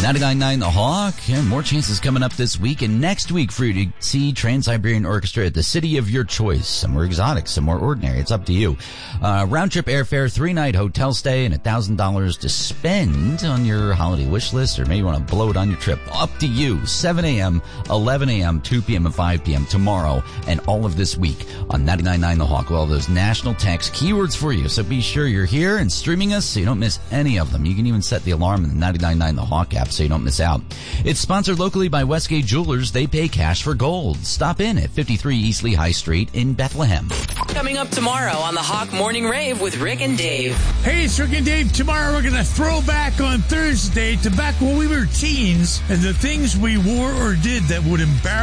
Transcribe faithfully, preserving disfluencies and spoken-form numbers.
ninety-nine point nine The Hawk, and more chances coming up this week and next week for you to see Trans-Siberian Orchestra at the city of your choice. Some more exotic, some more ordinary. It's up to you. Uh, round-trip airfare, three-night hotel stay, and one thousand dollars to spend on your holiday wish list, or maybe you want to blow it on your trip. Up to you. seven a.m., eleven a.m., two p.m., and five p.m. tomorrow, and all of this week on ninety-nine point nine The Hawk with all those national text keywords for you. So be sure you're here and streaming us so you don't miss any of them. You can even set the alarm in the ninety-nine point nine The Hawk app so you don't miss out. It's sponsored locally by Westgate Jewelers. They pay cash for gold. Stop in at fifty-three East Lehigh Street in Bethlehem. Coming up tomorrow on the Hawk Morning Rave with Rick and Dave. Hey, it's Rick and Dave. Tomorrow we're going to throw back on Thursday to back when we were teens and the things we wore or did that would embarrass